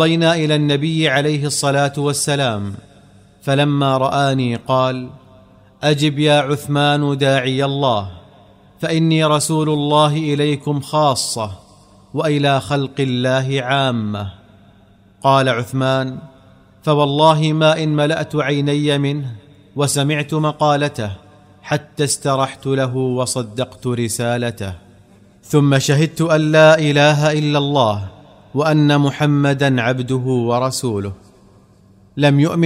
فمضينا الى النبي عليه الصلاه والسلام، فلما رآني قال: أجب يا عثمان داعي الله، فإني رسول الله إليكم خاصة وإلى خلق الله عامة. قال عثمان: فوالله ما إن ملأت عيني منه وسمعت مقالته حتى استرحت له وصدقت رسالته. ثم شهدت أن لا إله إلا الله وأن محمدا عبده ورسوله. لم يؤمن